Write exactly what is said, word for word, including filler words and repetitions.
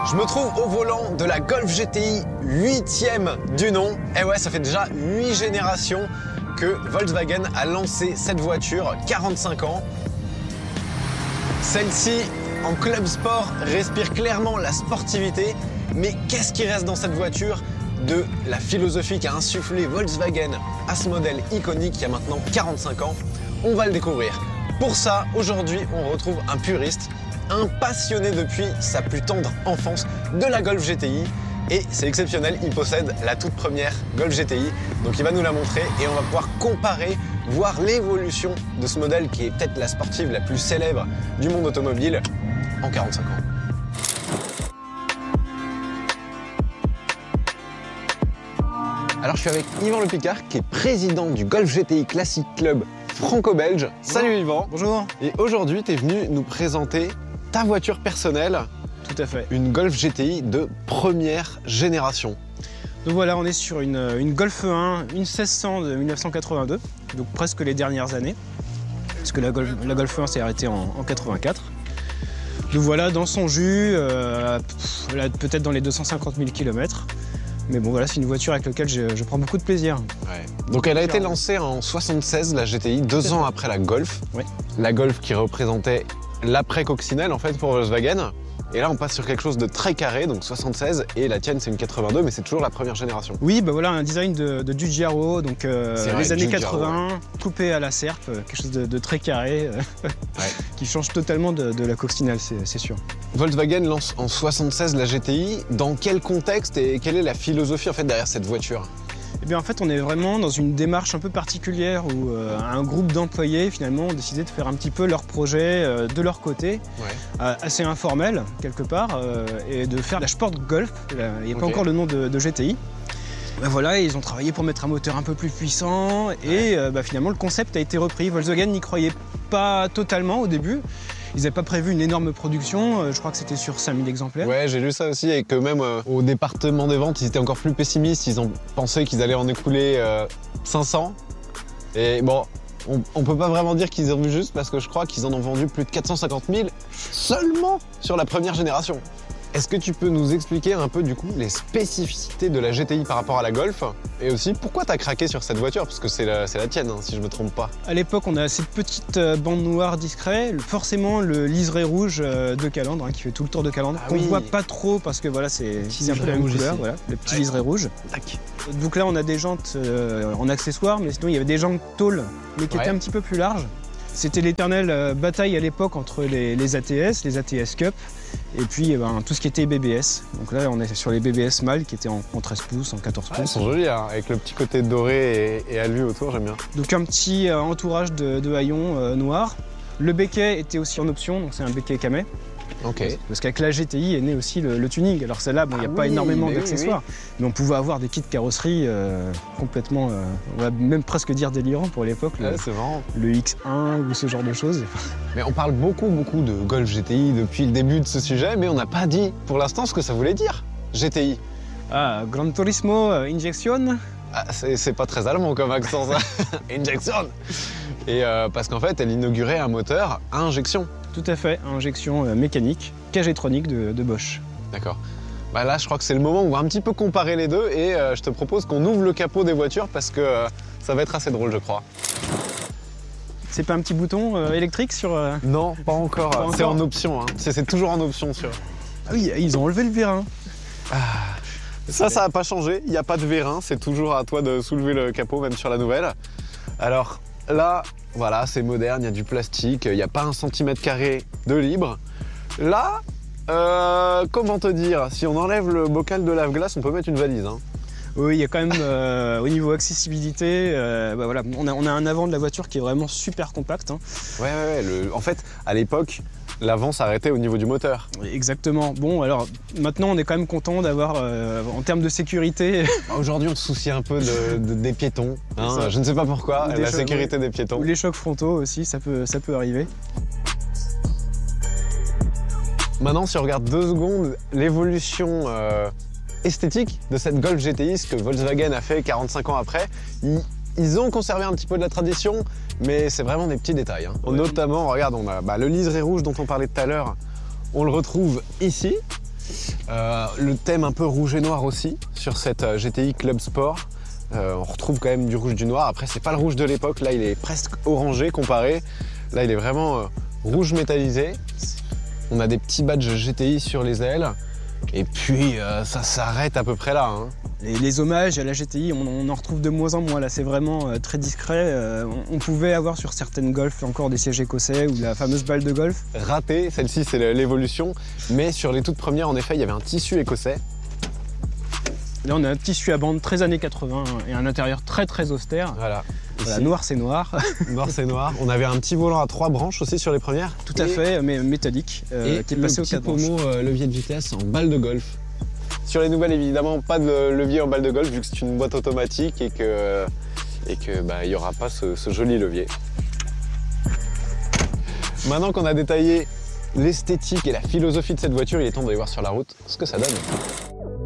Je me trouve au volant de la Golf G T I huitième du nom. Et ouais, ça fait déjà huit générations que Volkswagen a lancé cette voiture, quarante-cinq ans. Celle-ci, en club sport, respire clairement la sportivité. Mais qu'est-ce qui reste dans cette voiture de la philosophie qu'a insufflé Volkswagen à ce modèle iconique il y a maintenant quarante-cinq ans? On va le découvrir. Pour ça, aujourd'hui, on retrouve un puriste, un passionné depuis sa plus tendre enfance de la Golf G T I. Et c'est exceptionnel, il possède la toute première Golf G T I. Donc il va nous la montrer et on va pouvoir comparer, voir l'évolution de ce modèle qui est peut-être la sportive la plus célèbre du monde automobile en quarante-cinq ans. Alors je suis avec Yvan Le Picard qui est président du Golf G T I Classic Club franco-belge. Salut Yvan. Bonjour. Et aujourd'hui tu es venu nous présenter ta voiture personnelle. Tout à fait. Une Golf G T I de première génération. Donc voilà, on est sur une, une Golf un, une seize cents de mille neuf cent quatre-vingt-deux, donc presque les dernières années, parce que la Golf, la Golf un s'est arrêtée en, en quatre-vingt-quatre. Donc voilà, dans son jus, euh, peut-être dans les deux cent cinquante mille kilomètres. Mais bon voilà, c'est une voiture avec laquelle je, je prends beaucoup de plaisir. Ouais. Donc elle a été lancée en soixante-seize, la G T I, deux ans après la Golf. Ouais. La Golf qui représentait l'après-coccinelle en fait pour Volkswagen. Et là on passe sur quelque chose de très carré, donc soixante-seize, et la tienne c'est une quatre-vingt-deux, mais c'est toujours la première génération. Oui, bah voilà, un design de, de Giugiaro, donc euh, vrai, les années Giugiaro, quatre-vingts, ouais. Coupé à la serpe, quelque chose de, de très carré, ouais. Qui change totalement de, de la coccinelle, c'est sûr. Volkswagen lance en soixante-seize la G T I. Dans quel contexte et quelle est la philosophie en fait derrière cette voiture? Eh bien en fait on est vraiment dans une démarche un peu particulière où euh, un groupe d'employés finalement ont décidé de faire un petit peu leur projet euh, de leur côté, ouais. euh, assez informel quelque part, euh, et de faire la Sport Golf, il n'y a okay. pas encore le nom de, de G T I. Ben voilà, ils ont travaillé pour mettre un moteur un peu plus puissant et ouais. euh, bah, finalement le concept a été repris. Volkswagen n'y croyait pas totalement au début. Ils n'avaient pas prévu une énorme production, je crois que c'était sur cinq mille exemplaires. Ouais, j'ai lu ça aussi, et que même euh, au département des ventes, ils étaient encore plus pessimistes. Ils ont pensé qu'ils allaient en écouler euh, cinq cents. Et bon, on, on peut pas vraiment dire qu'ils ont vu juste, parce que je crois qu'ils en ont vendu plus de quatre cent cinquante mille seulement sur la première génération. Est-ce que tu peux nous expliquer un peu du coup les spécificités de la G T I par rapport à la Golf, et aussi pourquoi tu as craqué sur cette voiture, parce que c'est la, la tienne hein, si je me trompe pas. À l'époque on a cette petite bande noire discrète, forcément le liseré rouge de Calandre hein, qui fait tout le tour de Calandre, ah, qu'on oui. voit pas trop parce que voilà c'est un peu la même couleur, voilà, le petit ouais. liseré rouge. Tac. Donc là on a des jantes euh, en accessoires, mais sinon il y avait des jantes tôle mais qui ouais. étaient un petit peu plus larges. C'était l'éternelle euh, bataille à l'époque entre les, les A T S, les A T S Cup, et puis eh ben, tout ce qui était B B S. Donc là, on est sur les B B S mâles qui étaient en, en treize pouces, en quatorze pouces. Ouais, ils sont jolis, hein, avec le petit côté doré et, et alu autour, j'aime bien. Donc un petit euh, entourage de, de haillons euh, noirs. Le béquet était aussi en option, donc c'est un béquet camé. Okay. Parce qu'avec la G T I est né aussi le, le tuning. Alors celle-là, il bon, n'y a ah pas oui, énormément d'accessoires, oui, oui. mais on pouvait avoir des kits carrosserie euh, complètement, euh, on va même presque dire délirants pour l'époque. Ouais, le, le X un ou ce genre de choses. Mais on parle beaucoup, beaucoup de Golf G T I depuis le début de ce sujet, mais on n'a pas dit pour l'instant ce que ça voulait dire, G T I. Ah, Gran Turismo Injection. Ah, c'est pas très allemand comme accent ça. Injection. Et euh, parce qu'en fait, elle inaugurait un moteur à injection. Tout à fait, injection euh, mécanique, K-Jetronic de, de Bosch. D'accord. Bah là, je crois que c'est le moment où on va un petit peu comparer les deux, et euh, je te propose qu'on ouvre le capot des voitures parce que euh, ça va être assez drôle, je crois. C'est pas un petit bouton euh, électrique sur... Euh... Non, pas encore. Pas c'est en option, hein. C'est toujours en option sur... Ah oui, ils ont enlevé le vérin. Ah. Ça, ça n'a pas changé. Il n'y a pas de vérin. C'est toujours à toi de soulever le capot, même sur la nouvelle. Alors là, voilà, c'est moderne, il y a du plastique, il n'y a pas un centimètre carré de libre. Là, euh, comment te dire, si on enlève le bocal de lave-glace, on peut mettre une valise. Hein. Oui, il y a quand même, euh, au niveau accessibilité, euh, bah voilà, on a, on a un avant de la voiture qui est vraiment super compact. Hein. Ouais, ouais, ouais. Le, en fait, à l'époque, l'avant s'arrêtait au niveau du moteur. Exactement. Bon, alors maintenant, on est quand même content d'avoir, euh, en termes de sécurité... Aujourd'hui, on se soucie un peu de, de, des piétons. Hein, je ne sais pas pourquoi, la sécurité des piétons. Ou les chocs frontaux aussi, ça peut, ça peut arriver. Maintenant, si on regarde deux secondes l'évolution euh, esthétique de cette Golf G T I, ce que Volkswagen a fait quarante-cinq ans après, ils, ils ont conservé un petit peu de la tradition, mais c'est vraiment des petits détails. Hein. Ouais. Notamment, regarde, on a bah, le liseré rouge dont on parlait tout à l'heure, on le retrouve ici. Euh, le thème un peu rouge et noir aussi sur cette euh, G T I Club Sport. Euh, on retrouve quand même du rouge, du noir. Après, c'est pas le rouge de l'époque. Là, il est presque orangé comparé. Là, il est vraiment euh, rouge métallisé. On a des petits badges G T I sur les ailes. Et puis, euh, ça s'arrête à peu près là. Hein. Les, les hommages à la G T I, on, on en retrouve de moins en moins. Là, c'est vraiment euh, très discret. Euh, on, on pouvait avoir sur certaines Golf encore des sièges écossais ou la fameuse balle de golf. Raté, celle-ci, c'est l'évolution. Mais sur les toutes premières, en effet, il y avait un tissu écossais. Là, on a un tissu à bande très années quatre-vingts et un intérieur très très austère. Voilà. Voilà, noir c'est noir. Noir c'est noir. On avait un petit volant à trois branches aussi sur les premières. Tout à fait, mais métallique, euh, et qui est passé au quatre branches. Et le petit pommeau euh, levier de vitesse en balle de golf. Sur les nouvelles, évidemment, pas de levier en balle de golf vu que c'est une boîte automatique et que et que bah, il n'y aura pas ce, ce joli levier. Maintenant qu'on a détaillé l'esthétique et la philosophie de cette voiture, il est temps d'aller voir sur la route ce que ça donne.